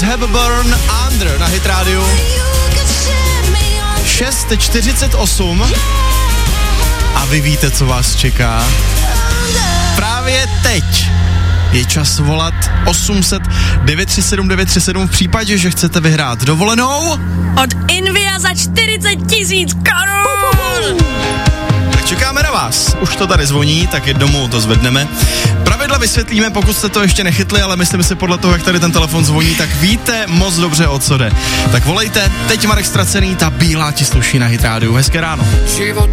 Hepburn Under na Hit Radio. 6:48 a vy víte, co vás čeká. Právě teď je čas volat 800 937 937 v případě, že chcete vyhrát dovolenou od Invia za 40 000 korun. Tak čekáme na vás. Už to tady zvoní, tak je domů to zvedneme. Pravidla vysvětlíme, pokud jste to ještě nechytli, ale myslím si podle toho, jak tady ten telefon zvoní, tak víte moc dobře, o co jde. Tak volejte, teď Marek Ztracený, ta bílá ti sluší na Hit Radio. Hezké ráno. Život